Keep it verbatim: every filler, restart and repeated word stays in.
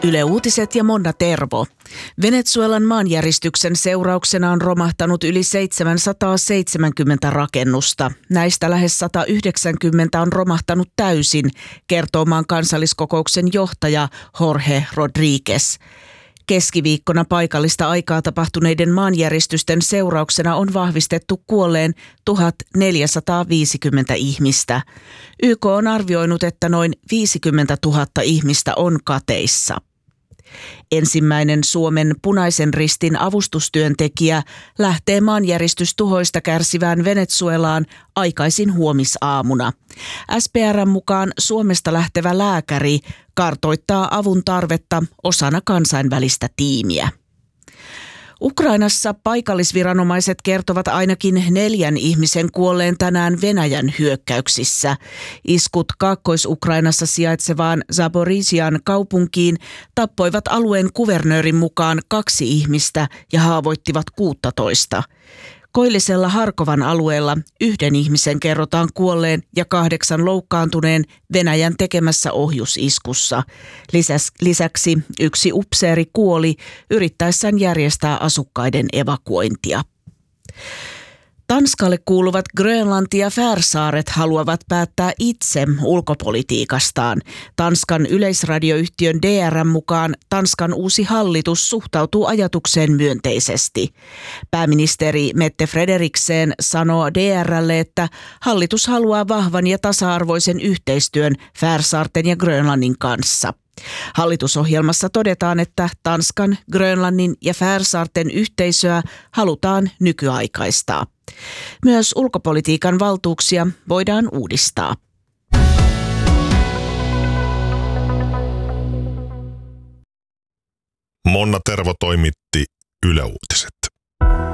Yle Uutiset ja Monna Tervo. Venezuelan maanjäristyksen seurauksena on romahtanut yli seitsemänsataaseitsemänkymmentä rakennusta. Näistä lähes sata yhdeksänkymmentä on romahtanut täysin, kertoo maan kansalliskokouksen johtaja Jorge Rodríguez. Keskiviikkona paikallista aikaa tapahtuneiden maanjäristysten seurauksena on vahvistettu kuolleen tuhatneljäsataaviisikymmentä ihmistä. Y K on arvioinut, että noin viisikymmentätuhatta ihmistä on kateissa. Ensimmäinen Suomen Punaisen Ristin avustustyöntekijä lähtee maanjäristystuhoista kärsivään Venezuelaan aikaisin huomisaamuna. S P R:n mukaan Suomesta lähtevä lääkäri kartoittaa avun tarvetta osana kansainvälistä tiimiä. Ukrainassa paikallisviranomaiset kertovat ainakin neljän ihmisen kuolleen tänään Venäjän hyökkäyksissä. Iskut Kaakkois-Ukrainassa sijaitsevaan Zaporizhian kaupunkiin tappoivat alueen kuvernöörin mukaan kaksi ihmistä ja haavoittivat kuusitoista. Koillisella Harkovan alueella yhden ihmisen kerrotaan kuolleen ja kahdeksan loukkaantuneen Venäjän tekemässä ohjusiskussa. Lisäs, lisäksi yksi upseeri kuoli yrittäessään järjestää asukkaiden evakuointia. Tanskalle kuuluvat Grönlanti ja Färsaaret haluavat päättää itse ulkopolitiikastaan. Tanskan yleisradioyhtiön D R:n mukaan Tanskan uusi hallitus suhtautuu ajatukseen myönteisesti. Pääministeri Mette Frederiksen sanoo D R:lle, että hallitus haluaa vahvan ja tasa-arvoisen yhteistyön Färsaarten ja Grönlannin kanssa. Hallitusohjelmassa todetaan, että Tanskan, Grönlannin ja Färsaarten yhteisöä halutaan nykyaikaistaa. Myös ulkopolitiikan valtuuksia voidaan uudistaa. Monna Tervo toimitti Yle Uutiset.